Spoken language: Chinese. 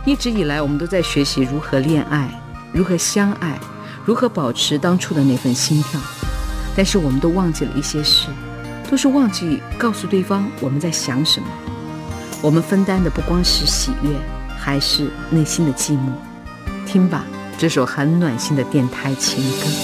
一直以来我们都在学习如何恋爱，如何相爱，如何保持当初的那份心跳，但是我们都忘记了一些事，都是忘记告诉对方我们在想什么。我们分担的不光是喜悦，还是内心的寂寞。听吧，这首很暖心的电台情歌。